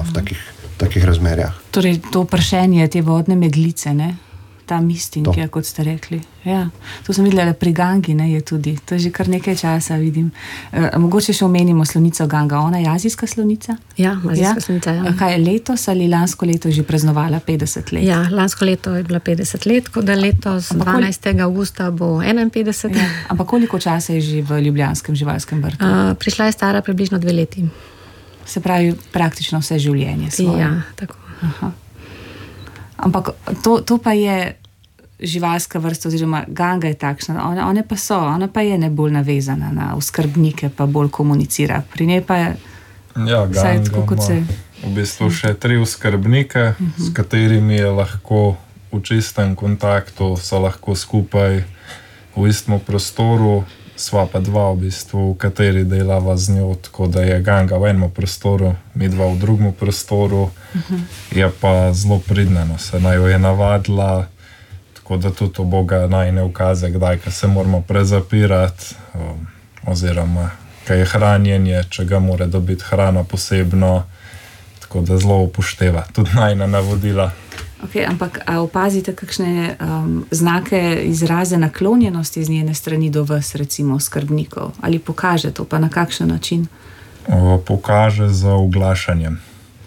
v takih razmerjah. Torej, to pršenje, te vodne meglice, ne? Ta mistinke, kot ste rekli. Ja, to sem videla pri Gangi, ne, je tudi. To je že kar nekaj časa, vidim. Mogoče še omenimo slonico Ganga. Ona je azijska slonica? Ja, azijska slonica, ja. Kaj je letos ali lansko leto že praznovala 50 let? Ja, lansko leto je bila 50 let, kot da letos 12. augusta bo 51. Ja. Ampak koliko časa je že v Ljubljanskem živalskem vrtu? Prišla je stara približno 2 leti. Se pravi, praktično vse življenje svoje. Ja, tako. Aha. Ampak to pa je živalska vrsta, oziroma Ganga je takšna, ona pa je ne bolj navezana na oskrbnike, pa bolj komunicira. Pri njej pa je Ganga ima v bistvu še 3 oskrbnike, s katerimi je lahko v čistem kontaktu, so lahko skupaj v istem prostoru, sva pa 2 v bistvu, v kateri delava z njo, tako da je Ganga v enem prostoru, mi 2 v drugem prostoru, je pa zelo pridna, se naj jo je navadila, tako da tudi Boga naj ne ukaze, kdaj, ko se moramo prezapirati, oziroma, kaj je hranjenje, če ga mora dobiti hrana posebno, tako da zelo upošteva, tudi najna navodila. Ok, ampak a opazite kakšne znake, izraze naklonjenosti z njene strani do vas, recimo skrbnikov? Ali pokaže to, pa na kakšen način? Pokaže z oglašanjem.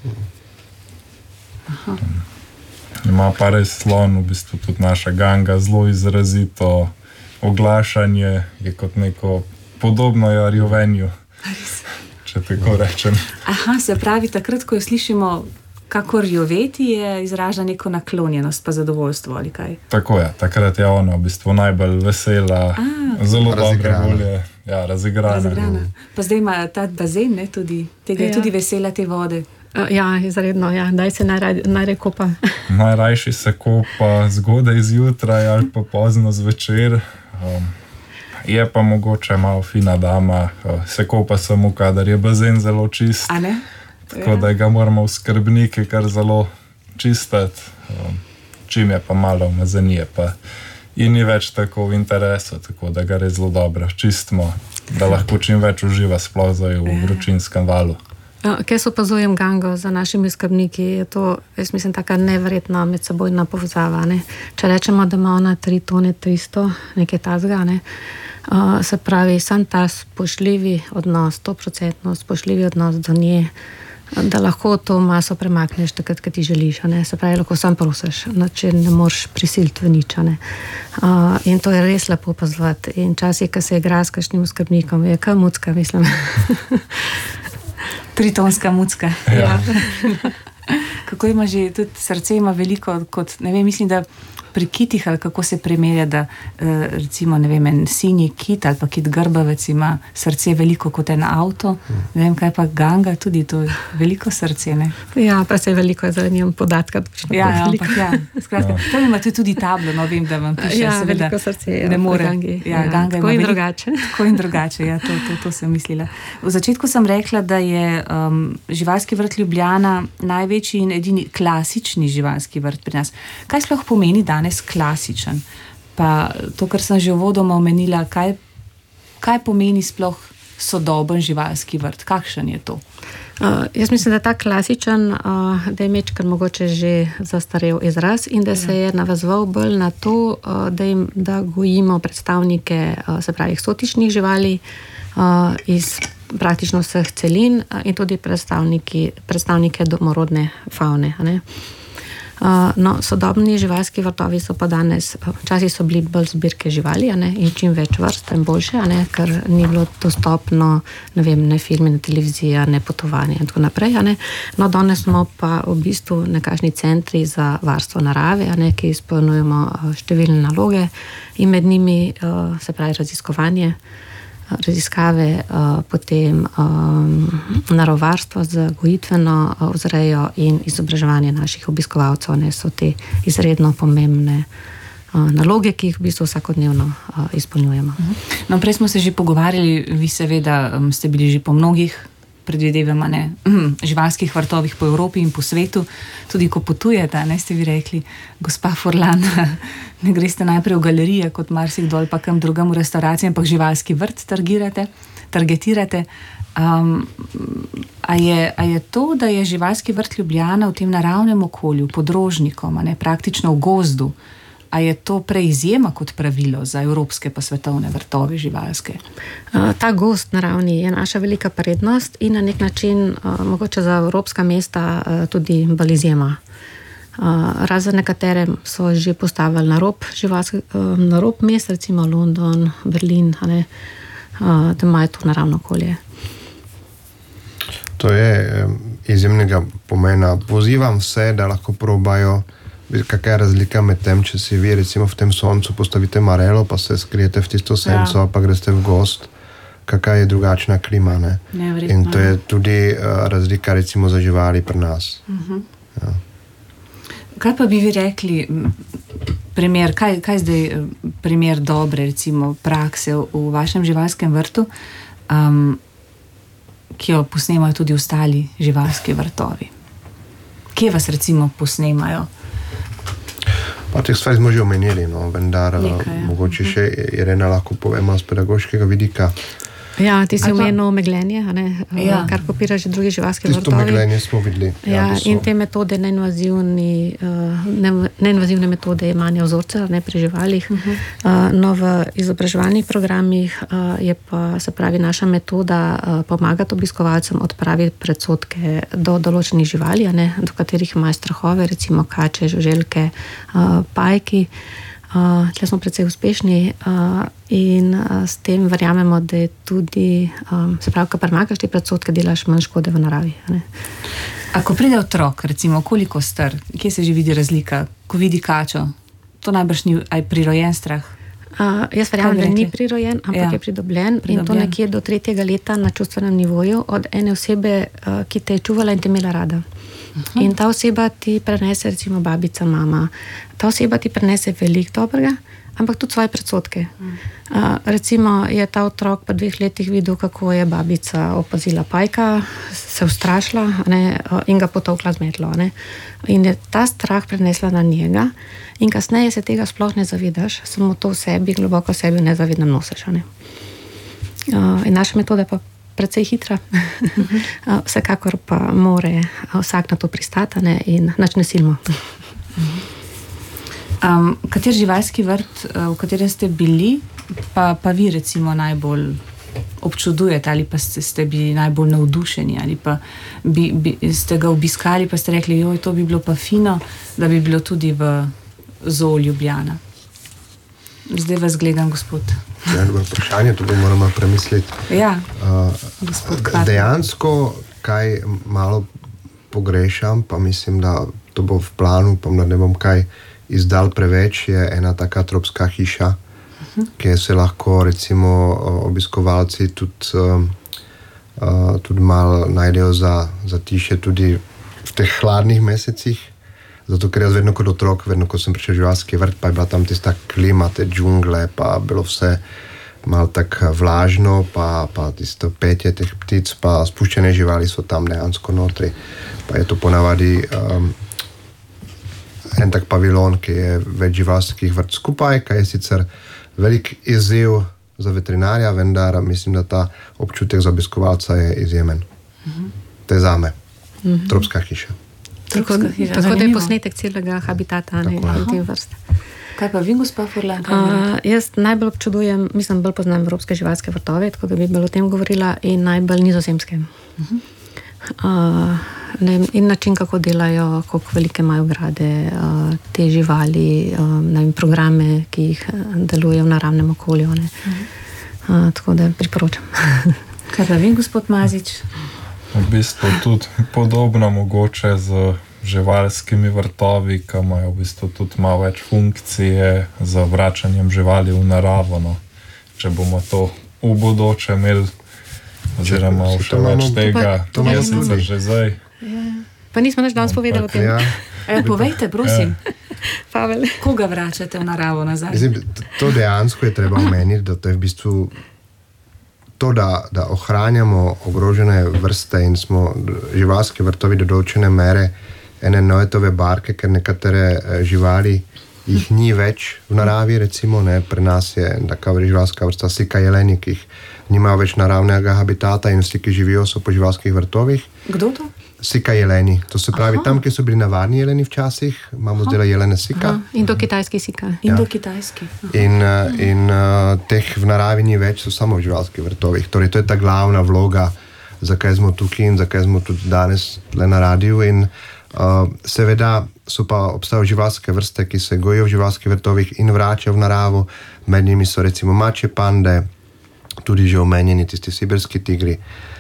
Aha. Ima pa res slon, v bistvu tudi naša Ganga, zelo izrazito oglašanje, je kot neko podobno rjovenju, če tako rečem. Aha, se pravi, takrat, ko jo slišimo kakor rjoveti, je izraža neko naklonjenost pa zadovoljstvo, ali kaj? Tako je, takrat je ona v bistvu najbolj vesela, zelo dobre volje, razigrana. Pa zdaj ima ta bazen, ne, tudi, tega je tudi vesela te vode. Ja, izredno, ja, daj se najraje kopa. Najrajši se kopa zgodaj zjutraj ali pa pozno zvečer. Je pa mogoče malo fina dama, se kopa samo, kadar je bazen zelo čist. A ne? Tako da ga moramo v skrbniki kar zelo čistiti, čim je pa malo umazanije, pa in ni več tako v interesu, tako da ga res zelo dobro čistimo, da lahko čim več uživa sploh zdaj v vročinskem valu. Kaj se opazujem Gango za našimi skrbniki, je to, jaz mislim, taka neverjetna medsebojna povezava, ne? Če rečemo, da ima ona 3 tone 300, nekaj tazga, ne? Se pravi, sam ta spoštljivi odnos, 100% spoštljivi odnos do nje, da lahko to maso premakneš takrat, kad ti želiš, ne? Se pravi, lahko sam prosiš, če ne moreš prisiliti v nič, ne? In to je res lepo opazovati. In časih, ko se igra s kakšnim skrbnikom, je kaj mucka, mislim. 3-tonska mucka. Ja. Kako ima že, tudi srce ima veliko, kot, ne vem, mislim, da pri kitih, ali kako se primerja, da recimo, ne vem, en sinji kit ali pa kit grbavec ima srce veliko kot en avto, ne vem, kaj pa Ganga, tudi to veliko srce, ne? Ja, pa se veliko je za njim podatka. Ampak skratka, tam imate tudi tablo, no vem, da vam piše, ja, seveda, veliko srce je ne more. Gangi. Ganga tako in veliko, drugače. Tako in drugače, ja, to sem mislila. V začetku sem rekla, da je živalski vrt Ljubljana največji in edini klasični živalski vrt pri nas. Kaj sploh pomeni danes klasičen? Pa to, kar sem že uvodoma omenila, kaj pomeni sploh sodoben živalski vrt? Kakšen je to? Jaz mislim, da je ta klasičen, da je mečkar mogoče že zastarel izraz in da se je navezoval bolj na to, da gojimo predstavnike, se pravi, eksotičnih živali iz praktično vseh celin in tudi predstavnike domorodne favne, ne? No, sodobni živalski vrtovi so pa danes, včasih so bili bolj zbirke živali, ne, in čim več vrst, tem boljše, ne, ker ni bilo dostopno, ne vem, ne filmi, ne televizija, ne potovanje in tako naprej, ne. No, danes smo pa v bistvu nekakšni centri za varstvo narave, ne, ki izpolnjujemo številne naloge in med njimi, se pravi, raziskave, potem naravovarstvo z gojitveno vzrejo in izobraževanje naših obiskovalcev, ne, so te izredno pomembne naloge, ki jih v bistvu vsakodnevno izpolnjujemo. No, prej smo se že pogovarjali, vi seveda ste bili že po mnogih, predvidevamo, ne, živalskih vrtovih po Evropi in po svetu, tudi ko potujete, ne, ste vi rekli, gospa Furlan, ne greste najprej v galerije, kot marsikdo ali pa kam drugam v restauraciji, ampak živalski vrt targetirate. A je to, da je živalski vrt Ljubljana v tem naravnem okolju, pod Rožnikom, praktično v gozdu, a je to prej izjema kot pravilo za evropske pa svetovne vrtove živalske? Ta gozd naravni je naša velika prednost in na nek način mogoče za evropska mesta tudi bolj izjema. Razen nekatere so že postavili na rob mest, recimo London, Berlin, da imajo to naravno okolje. To je izjemnega pomena. Pozivam vse, da lahko probajo, kakaj je razlika med tem, če si vi recimo v tem soncu postavite marelo, pa se skrijete v tisto senco, pa greste v gozd, kakaj je drugačna klima. Ne? In to je tudi razlika recimo za živali pri nas. Ja. Kaj pa bi vi rekli, primer, kaj zdaj primer dobre recimo prakse v vašem živalskem vrtu, ki jo posnemajo tudi ostali živalski vrtovi? Kje vas recimo posnemajo? Pa teh stvari smo že omenili, vendar mogoče še Irena lahko povemo z pedagoškega vidika. Ja, ti si omenil meglenje, kar kopira že drugi živalski vrtovi. Tisto meglenje smo videli. In te metode, neinvazivne metode jemanja vzorca, pri živalih. No, v izobraževalnih programih je pa, se pravi, naša metoda pomagati obiskovalcem odpraviti predsodke do določenih živali, do katerih imajo strahove, recimo kače, žuželke, pajki. Tle smo precej uspešni in s tem verjamemo, da je tudi, se pravi, ko premagaš te predsodke, delaš manj škode v naravi. Ko pride otrok, recimo, koliko star, kje se že vidi razlika, ko vidi kačo? To najbrž ni prirojen strah? Jaz verjamem, da ni prirojen, ampak je pridobljen in to nekje do 3. leta na čustvenem nivoju od ene osebe, ki te je čuvala in te imela rada. In ta oseba ti prenese, recimo babica, mama, ta oseba ti prenese veliko dobrega, ampak tudi svoje predsodke. Recimo je ta otrok po 2 letih videl, kako je babica opazila pajka, se ustrašila in ga potolkla z metlo. In je ta strah prenesla na njega in kasneje se tega sploh ne zavedaš, samo to v sebi, globoko v sebi nezavedno nosiš. In naša metoda pa precej hitra. Vsekakor pa more vsak na to pristati in nič ne silimo. Kater živalski vrt, v katerem ste bili, pa vi recimo najbolj občudujete ali pa ste bili najbolj navdušeni ali pa ste ga obiskali pa ste rekli, joj, to bi bilo pa fino, da bi bilo tudi v Zoo Ljubljana? Zdaj vas gledam, gospod. Dobro vprašanje, to bomo morali premisliti. Ja, gospod Kratko. Dejansko, kaj malo pogrešam, pa mislim, da to bo v planu, pa ne bom kaj izdal preveč, je ena taka tropska hiša, kjer se lahko recimo obiskovalci tudi malo najdejo za tiše tudi v teh hladnih mesecih. Zato, ker jaz vedno kot otrok, vedno ko sem prišel v živalski vrt, pa je bila tam tista klima, te džungle, pa bilo vse malo tako vlažno, pa tisto petje teh ptic, pa spuščene živali so tam dejansko notri. Pa je to ponavadi en tak pavilon, ki je več živalskih vrt skupaj, kaj je sicer velik izziv za veterinarja, vendar mislim, da ta občutek za obiskovalca je izjemen. To je zame. Tropska hiša. Tako da je posnetek celega habitata in te vrste. Kaj pa vi, gospa Furlan? Jaz najbolj občudujem, mislim, bolj poznam evropske živalske vrtove, tako da bi bolj o tem govorila, in najbolj nizozemske. In način, kako delajo, koliko velike imajo grade, te živali, programe, ki jih delujejo v naravnem okolju. Tako da priporočam. Kaj pa vi, gospod Mazič? V bistvu tudi podobno mogoče z živalskimi vrtovi, ki imajo v bistvu tudi malo več funkcije za vračanjem živali v naravo. No. Če bomo to v bodoče imeli, oziroma še več tega, to je sicer že zdaj. Pa nismo nič danes povedali o tem. Povejte, prosim. Pavel. Koga vračate v naravo nazaj? To dejansko je treba omeniti, da to je v bistvu to, da ohranjamo ogrožene vrste in smo živalski vrtovi do določene mere ene Noetove barke, ker nekatere živali jih ni več v naravi, recimo, pri nas je taka živalska vrsta slika jeleni, ki jih nimajo več naravnega habitata in vsi, ki živijo, so po živalskih vrtovih. Kdo to? Sika jeleni. To se pravi, tam, kjer so bili navadni jeleni včasih, imamo zdaj jelene sika. Indo-kitajski sika. Indo-kitajski. In teh v naravi ni več, so samo v živalskih vrtovih. Torej, to je ta glavna vloga, zakaj smo tukaj in zakaj smo tudi danes tle na radiju. In seveda so pa obstajajo živalske vrste, ki se gojijo v živalskih vrtovih in vračajo v naravo. Med njimi so recimo mačje pande, tudi že omenjeni tisti sibirski tigri.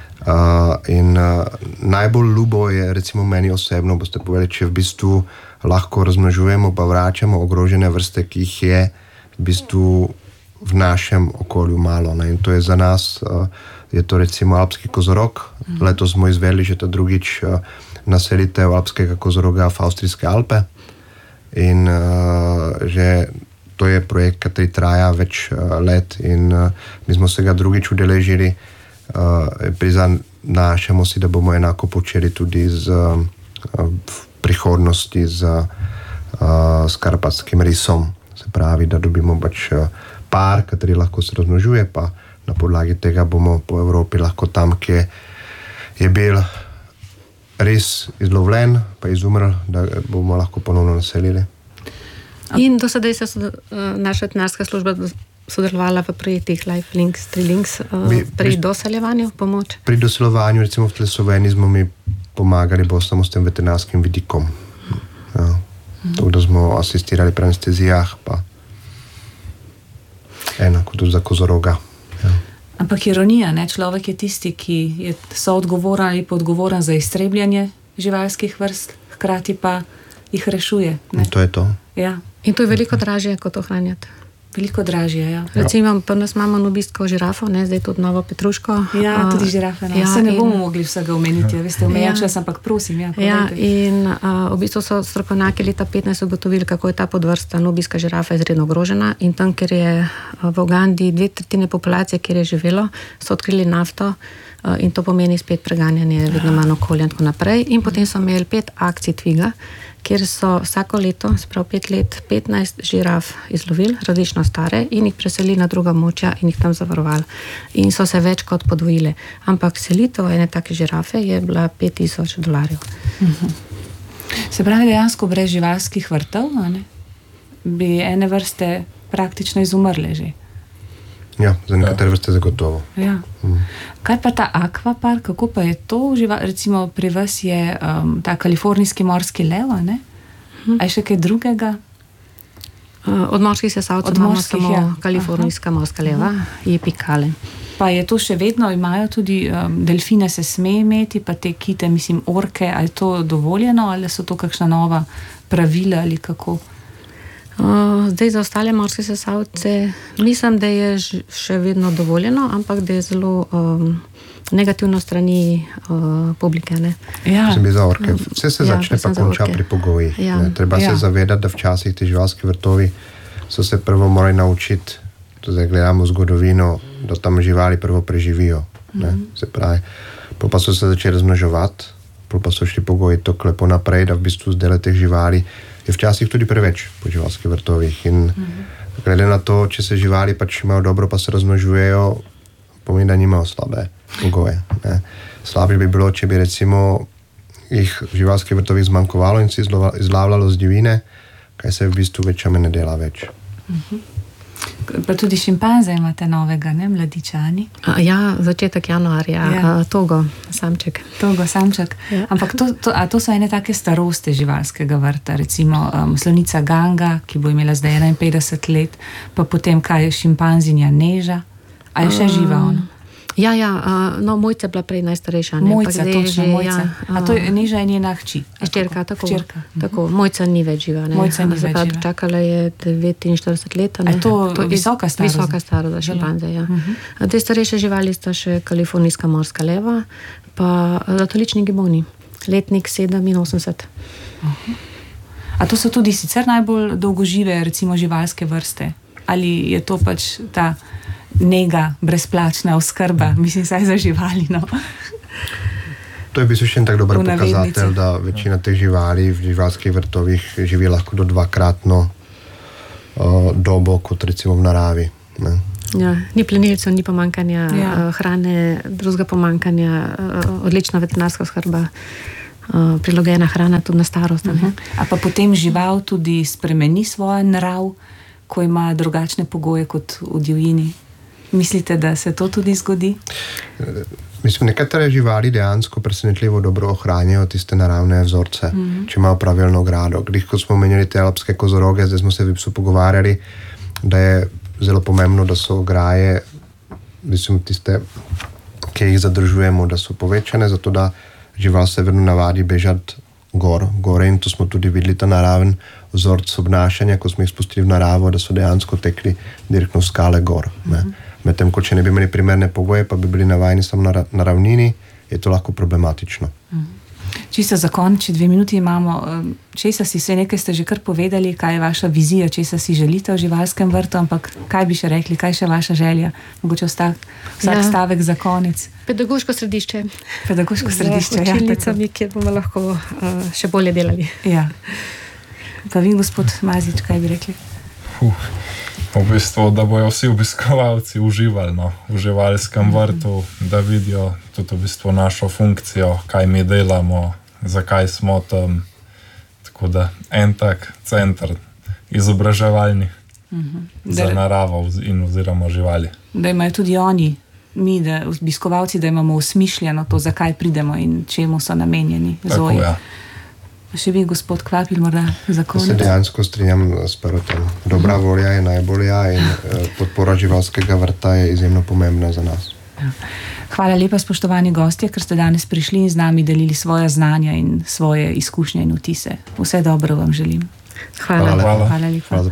Najbolj ljubo je recimo meni osebno, boste povedali, če v bistvu lahko razmnožujemo pa vračamo ogrožene vrste, ki jih je v bistvu v našem okolju malo. Ne? In to je za nas, je to recimo alpski kozorog. Letos smo izvedli že drugič naselitev alpskega kozoroga v Avstrijske Alpe. In že to je projekt, kateri traja več let in mi smo se ga drugič udeležili. Priznašamo si, da bomo enako počeli tudi v prihodnosti s karpatskim risom. Se pravi, da dobimo pač par, kateri lahko se razmnožuje, pa na podlagi tega bomo po Evropi lahko tam, kjer je bil res izlovljen, pa izumrl, da bomo lahko ponovno naselili. In do sedaj se naša veterinarska služba sodelovala v projektih Lifelinks, Trilinks pri doseljevanju pomoč? Pri doseljevanju, recimo v Sloveni smo mi pomagali bolj samo s tem veterinarskim vidikom. Ja. To, da smo asistirali pri anestezijah, pa enako tudi za kozoroga. Ja. Ampak ironija, ne? Človek je tisti, ki je soodgovoren ali podgovoren za iztrebljanje živalskih vrst, hkrati pa jih rešuje. Ne? In to je to. Ja. In to je veliko dražje, kot ohranjati. Veliko dražje, ja. Recimo, pa nas imamo nubijsko žirafo, ne, zdaj tudi novo petruško. Ja, tudi žirafe. No. Ja, se ne bomo mogli vsega omeniti, veste, omejačila sem, ampak prosim. Ja, in v bistvu so strokovnjaki leta 15 ugotovili, kako je ta podvrsta nubijska žirafa izredno ogrožena in tam, kjer je v Ugandi 2/3 populacije, kjer je živelo, so odkrili nafto in to pomeni spet preganjanje vedno manj okolja in tako naprej. In potem so imeli 5 akcij Tviga, kjer so vsako leto, sprav 5 let, 15 žiraf izlovili, različno stare, in jih preselili na druga območja in jih tam zavarovali. In so se več kot podvojile. Ampak selitev ene take žirafe je bila $5,000. Se pravi, dejansko brez živalskih vrtov, ne, bi ene vrste praktično izumrle že. Ja, za nekatere vrste zagotovo. Ja. Kaj pa ta akvapark, kako pa je to? Recimo pri vas je ta kalifornijski morski lev, ne? A je še kaj drugega? Od morskih sesalcev imamo samo kalifornijska morska leva, Epikale. Pa je to še vedno, imajo tudi delfine se sme imeti, pa te kite, mislim, orke, ali je to dovoljeno, ali so to kakšna nova pravila ali kako? Zdaj za ostale morske sesalce mislim, da je še vedno dovoljeno, ampak da je zelo negativno strani publike. Ne? Ja. Za orke. Vse se začne pa konča pri pogojih. Ja. Treba se zavedati, da včasih ti živalski vrtovi so se prvo morali naučiti, to zdaj gledamo zgodovino, da tam živali prvo preživijo. Ne? Se pravi, pa so se začeli razmnoževati, pa so šli pogoji tako lepo naprej, da v bistvu zdaj teh živali je včasih tudi preveč po živalskih vrtovih. In glede na to, če se živali pač imajo dobro, pa se razmnožujejo, pomeni, da nimajo slabe pogoje. Ne. Slabše bi bilo, če bi recimo jih v živalskih vrtovih zmanjkovalo in se izlavljalo z divjine, kaj se v bistvu večame ne dela več. Pa tudi šimpanze imate novega, ne, mladičani? Ja, začetek januarja, ja. Togo, samček. Togo, samček. Ja. Ampak to so ene take starosti živalskega vrta, recimo slonica Ganga, ki bo imela zdaj 51 let, pa potem kaj šimpanzinja Neža, a je še živa ona? Ja, no, Mojca je bila prej najstarejša. Mojca, točno, Mojca. A to je Neža je njena hči? Ščerka, tako. Mojca ni več živa. Mojca ni več živa. Čakala je 49 let. A je to visoka starost? Visoka starost za šimpanze, ja. Te starejše živali sta še kalifornijska morska leva, pa zlatolični giboni, letnik 87. A to so tudi sicer najbolj dolgožive, recimo živalske vrste? Ali je to pač ta nega, brezplačna oskrba, mislim, saj za živali, no. To je v bistvu še en tak dober pokazatelj, da večina teh živali v živalskih vrtovih živi lahko do 2-kratno dobo, kot recimo v naravi. Ne? Ja, ni plenilcev, ni pomankanja hrane, drugega pomankanja, odlična veterinarska oskrba, prilagojena hrana tudi na starost. A pa potem žival tudi spremeni svojo narav, ko ima drugačne pogoje kot v divjini? Mislite, da se to tudi zgodi? Mislim, nekatere živali dejansko presenetljivo dobro ohranjajo tiste naravne vzorce, če imajo pravilno ogrado. Ko smo menjali te alpske kozoroge, zdaj smo se v bistvu pogovarjali, da je zelo pomembno, da so ograje, mislim, tiste, ki jih zadržujemo, da so povečane, zato da žival se vedno navadi bežati gore in to smo tudi videli, ta naraven vzorc obnašanja, ko smo jih spustili v naravo, da so dejansko tekli direktno v skale gor. Medtem, ko če ne bi imeli primerne pogoje, pa bi bili navajeni samo na ravnini, je to lahko problematično. Čisto za konec, 2 minuti imamo. Česa si vse nekaj ste že kar povedali, kaj je vaša vizija, česa si želite v živalskem vrtu, ampak kaj bi še rekli, kaj še vaša želja? Mogoče vsak stavek za konec. Pedagoško središče. Pedagoško središče, ja. Učilnicami, kjer bomo lahko še bolje delali. Ja. Pa vi, gospod Mazič, kaj bi rekli? V bistvu, da bojo vsi obiskovalci uživali v živalskem vrtu, da vidijo tudi v bistvu našo funkcijo, kaj mi delamo, zakaj smo tam. Tako da en tak center izobraževalni za naravo in oziroma živali. Da imajo tudi oni, mi, da obiskovalci, da imamo usmišljeno to, zakaj pridemo in čemu so namenjeni. Tako, ja. Še vi, gospod Kvapil, morda za konec? Se dejansko strinjam s Perotom. Dobra volja je najbolja in podpora živalskega vrta je izjemno pomembna za nas. Hvala lepa, spoštovani gostje, ker ste danes prišli in z nami delili svoja znanja in svoje izkušnje in vtise. Vse dobro vam želim. Hvala. Hvala lepa.